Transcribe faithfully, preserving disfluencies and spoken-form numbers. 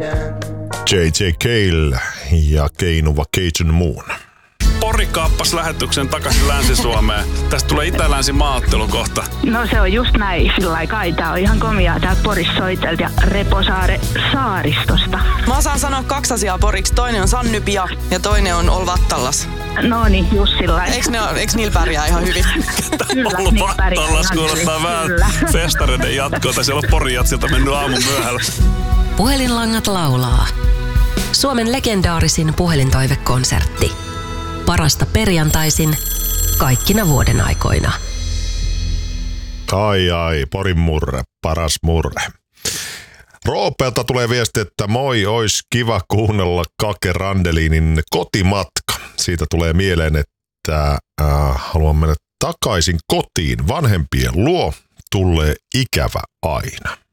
J J Cale ja Keinuva Cajun Moon. Pori kaappasi lähetyksen takaisin Länsi-Suomeen. Tästä tulee itä-länsi-maaottelu kohta. No se on just näin, sillä lailla kai. Tää on ihan komiaa. Täältä Porissa soitelta ja Reposaare saaristosta. Mä osaan sanoa kaksi asiaa poriksi. Toinen on Sannypia ja toinen on Olvattallas. No niin, just sillä lailla. Eiks, ne, eiks niillä pärjää ihan hyvin? Kyllä, niillä pärjää Olvattallas ihan kuulostaa hyvin. vähän Kyllä. festareiden jatkoa. Siellä on Porin jatsilta mennyt aamun myöhällä. Puhelinlangat laulaa. Suomen legendaarisin puhelintoivekonsertti. Parasta perjantaisin kaikkina vuoden aikoina. Ai ai, Porin murre, paras murre. Roopelta tulee viesti, että moi, ois kiva kuunnella Kake Randelinin Kotimatka. Siitä tulee mieleen, että äh, haluan mennä takaisin kotiin vanhempien luo, tulee ikävä aina.